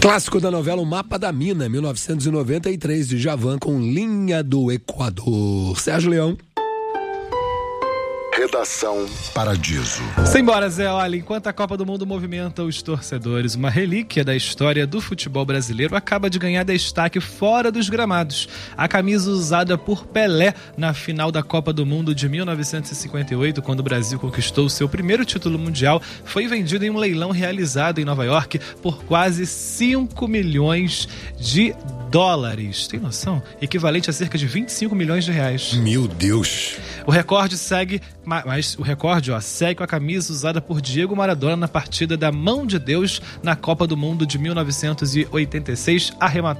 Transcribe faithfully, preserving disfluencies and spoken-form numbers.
Clássico da novela O Mapa da Mina, mil novecentos e noventa e três, de Djavan, com Linha do Equador. Sérgio Leão. Redação Paradiso. Simbora, Zé. Olha, enquanto a Copa do Mundo movimenta os torcedores, uma relíquia da história do futebol brasileiro acaba de ganhar destaque fora dos gramados. A camisa usada por Pelé na final da Copa do Mundo de mil novecentos e cinquenta e oito, quando o Brasil conquistou seu primeiro título mundial, foi vendida em um leilão realizado em Nova York por quase cinco milhões de dólares. Tem noção? Equivalente a cerca de vinte e cinco milhões de reais. Meu Deus! O recorde segue, mas o recorde, ó, segue com a camisa usada por Diego Maradona na partida da Mão de Deus na Copa do Mundo de mil novecentos e oitenta e seis, arrematou